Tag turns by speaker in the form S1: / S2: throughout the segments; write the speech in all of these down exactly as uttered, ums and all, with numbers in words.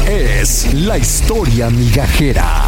S1: es la historia migajera.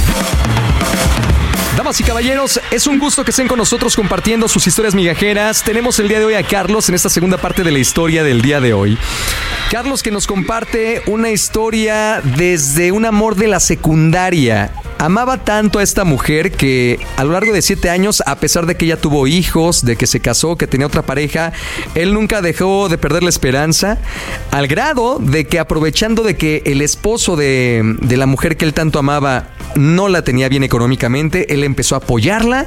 S1: Damas y caballeros, es un gusto que estén con nosotros compartiendo sus historias migajeras. Tenemos el día de hoy a Carlos en esta segunda parte de la historia del día de hoy. Carlos, que nos comparte una historia desde un amor de la secundaria. Amaba tanto a esta mujer que a lo largo de siete años, a pesar de que ella tuvo hijos, de que se casó, que tenía otra pareja, él nunca dejó de perder la esperanza, al grado de que, aprovechando de que el esposo de, de la mujer que él tanto amaba no la tenía bien económicamente, él empezó a apoyarla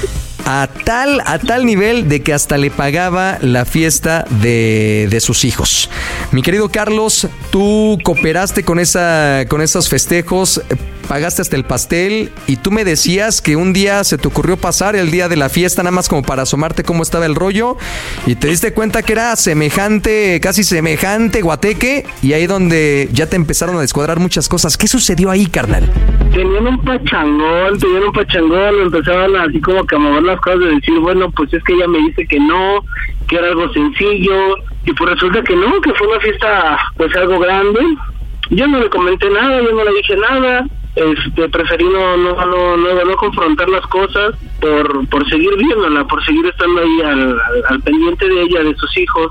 S1: a tal, a tal nivel de que hasta le pagaba la fiesta de, de sus hijos. Mi querido Carlos, tú cooperaste con, esa, con esos festejos, pagaste hasta el pastel, y tú me decías que un día se te ocurrió pasar el día de la fiesta nada más como para asomarte cómo estaba el rollo, y te diste cuenta que era semejante, casi semejante guateque, y ahí donde ya te empezaron a descuadrar muchas cosas. ¿Qué sucedió ahí, carnal?
S2: Tenían un pachangón, tenían un pachangón, empezaban así como que a mover las cosas, de decir, bueno, pues es que ella me dice que no, que era algo sencillo, y pues resulta que no, que fue una fiesta pues algo grande. Yo no le comenté nada, yo no le dije nada, este preferí no no no no, no confrontar las cosas por por seguir viéndola, por seguir estando ahí al, al, al pendiente de ella, de sus hijos.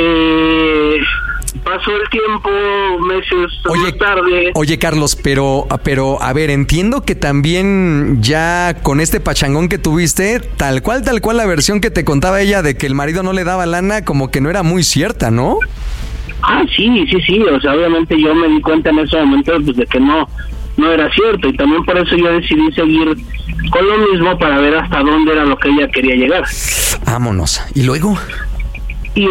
S2: Eh... Pasó el tiempo, meses
S1: oye,
S2: más tarde.
S1: Oye, Carlos, pero, pero, a ver, entiendo que también ya con este pachangón que tuviste, tal cual, tal cual la versión que te contaba ella de que el marido no le daba lana, como que no era muy cierta, ¿no?
S2: Ah, sí, sí, sí, o sea, obviamente yo me di cuenta en ese momento pues, de que no, no era cierto, y también por eso yo decidí seguir con lo mismo para ver hasta dónde era lo que ella quería llegar.
S1: Vámonos, ¿y luego?
S2: Y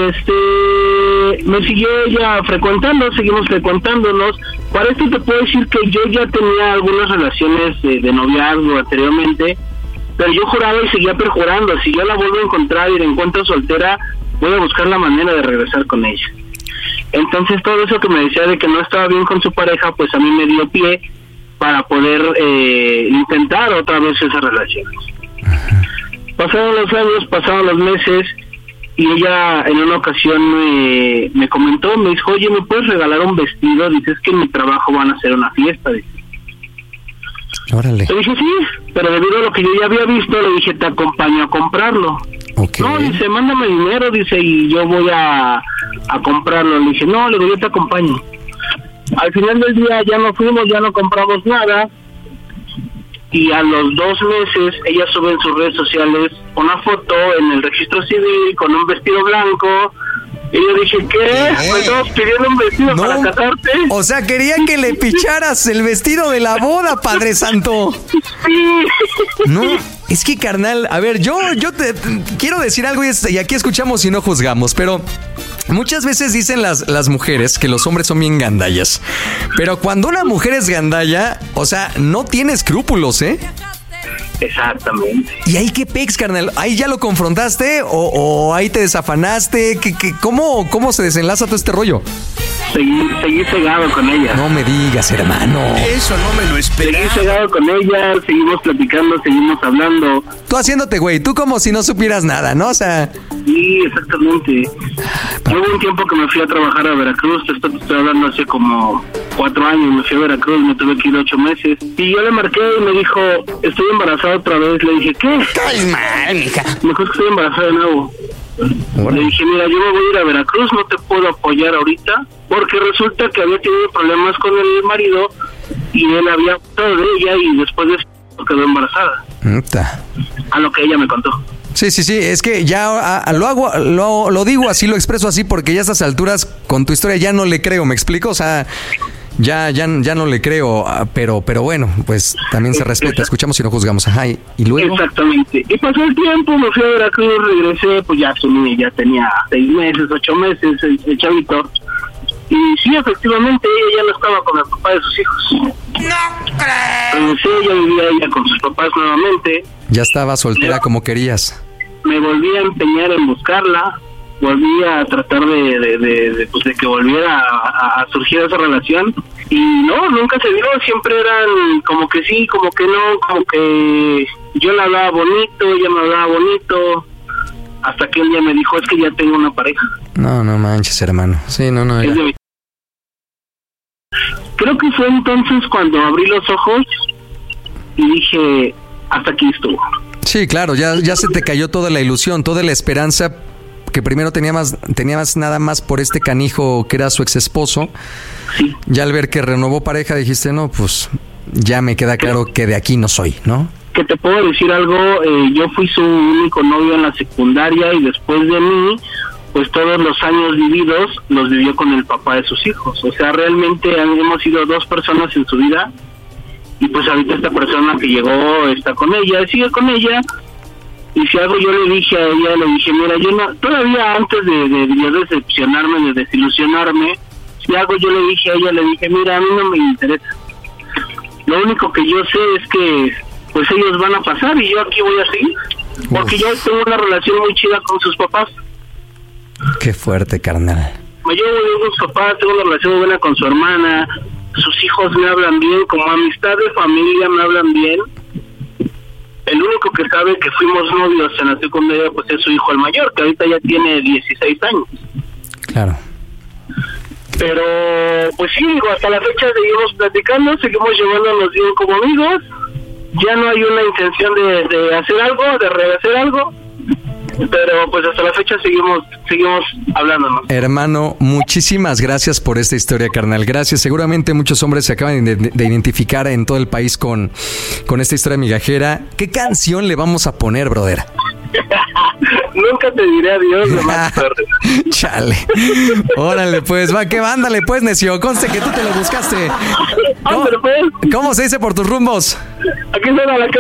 S2: este me siguió ella frecuentando, seguimos frecuentándonos. Para esto te puedo decir que yo ya tenía algunas relaciones de, de noviazgo anteriormente, pero yo juraba y seguía perjurando, si yo la vuelvo a encontrar y la encuentro soltera, voy a buscar la manera de regresar con ella. Entonces todo eso que me decía de que no estaba bien con su pareja, pues a mí me dio pie para poder eh, intentar otra vez esas relaciones. Pasaron los años, pasaron los meses, y ella en una ocasión me, me comentó, me dijo, oye, ¿me puedes regalar un vestido? Dice, es que en mi trabajo van a hacer una fiesta. Dice.
S1: Órale.
S2: Le dije, sí, pero debido a lo que yo ya había visto, le dije, te acompaño a comprarlo.
S1: Okay.
S2: No, dice, mándame dinero, dice, y yo voy a, a comprarlo. Le dije, no, le digo, yo te acompaño. Al final del día ya no fuimos, ya no compramos nada. Y a los dos meses ella sube en sus redes sociales una foto en el registro civil con un vestido blanco. Y yo dije, ¿qué? ¿Me estabas pidiendo un vestido no, para casarte?
S1: O sea, quería que le picharas el vestido de la boda, Padre Santo.
S2: Sí.
S1: No, es que, carnal, a ver, yo, yo te, te quiero decir algo, y aquí escuchamos y no juzgamos, pero muchas veces dicen las, las mujeres que los hombres son bien gandallas. Pero cuando una mujer es gandalla, o sea, no tiene escrúpulos, ¿eh?
S2: Exactamente.
S1: ¿Y ahí qué pex, carnal? ¿Ahí ya lo confrontaste o, o ahí te desafanaste? ¿Qué, qué, cómo, ¿Cómo se desenlaza todo este rollo?
S2: Seguí, seguí cegado con ella.
S1: No me digas, hermano.
S3: Eso no me lo esperaba.
S2: Seguí cegado con ella, seguimos platicando, seguimos hablando.
S1: Tú haciéndote, güey, tú como si no supieras nada, ¿no? O sea...
S2: Sí, exactamente. Pa- Hubo un tiempo que me fui a trabajar a Veracruz, esto te estoy hablando hace como cuatro años, me fui a Veracruz, me tuve que ir ocho meses. Y yo le marqué y me dijo, estoy embarazada otra vez. Le dije, ¿qué?
S3: Calma, mija.
S2: Me dijo, es que estoy embarazada de nuevo.
S1: Bueno.
S2: Le dije, mira, yo me voy a ir a Veracruz, no te puedo apoyar ahorita, porque resulta que había tenido problemas con el marido y él había abusado de ella y después de eso quedó embarazada.
S1: Está.
S2: A lo que ella me contó.
S1: Sí, sí, sí, es que ya a, a, lo hago, lo, lo digo así, lo expreso así, porque ya a estas alturas con tu historia ya no le creo, ¿me explico? O sea, ya, ya, ya no le creo, pero, pero bueno, pues también se respeta, escuchamos y no juzgamos. Ajá, y, y luego.
S2: Exactamente. Y pasó el tiempo, me fui a Veracruz, regresé, pues ya su niña ya tenía seis meses, ocho meses, el, el chavito. Y sí, efectivamente, ella ya no estaba con el papá de sus hijos.
S3: ¡No crees!
S2: Regresé, ya vivía ella con sus papás nuevamente.
S1: Ya estaba soltera como querías.
S2: Me volví a empeñar en buscarla, volví a tratar de, de, de, de, pues de que volviera a, a surgir esa relación. Y no, nunca se dio, siempre eran como que sí, como que no, como que yo la hablaba bonito, ella me hablaba bonito. Hasta que un día me dijo, es que ya tengo una pareja.
S1: No, no manches, hermano. Sí, no, no.
S2: Es de mi... creo que fue entonces cuando abrí los ojos y dije, hasta aquí estuvo.
S1: Sí, claro, ya, ya se te cayó toda la ilusión, toda la esperanza que primero tenías, tenías nada más por este canijo que era su ex esposo.
S2: Sí.
S1: Ya al ver que renovó pareja dijiste, no, pues ya me queda claro que de aquí no soy, ¿no?
S2: Que te puedo decir algo, eh, yo fui su único novio en la secundaria y después de mí, pues todos los años vividos los vivió con el papá de sus hijos. O sea, realmente hemos sido dos personas en su vida y pues ahorita esta persona que llegó está con ella, sigue con ella. Y si algo yo le dije a ella, le dije, mira, yo no, todavía antes de, de, de decepcionarme, de desilusionarme, si algo yo le dije a ella, le dije, mira, a mí no me interesa. Lo único que yo sé es que pues ellos van a pasar y yo aquí voy a seguir. Porque yo tengo una relación muy chida con sus papás.
S1: Qué fuerte, carnal.
S2: Me llevo bien con sus papás, tengo una relación muy buena con su hermana, sus hijos me hablan bien, como amistad de familia me hablan bien. El único que sabe que fuimos novios en la secundaria pues es su hijo el mayor, que ahorita ya tiene dieciséis años. Claro. Pero pues sí, digo, hasta la fecha seguimos platicando, seguimos llevándonos bien como amigos. Ya no hay una intención de, de hacer algo, de rehacer algo, pero pues hasta la fecha seguimos seguimos hablándonos.
S1: Hermano, muchísimas gracias por esta historia, carnal. Gracias. Seguramente muchos hombres se acaban de, de identificar en todo el país con, con esta historia migajera. ¿Qué canción le vamos a poner, brother?
S2: Nunca te diré adiós, lo más tarde.
S1: Chale. Órale, pues, va, que ándale, pues, necio. Conste que tú te lo buscaste. ¿Cómo, ¿Cómo se dice por tus rumbos?
S2: Aquí suena la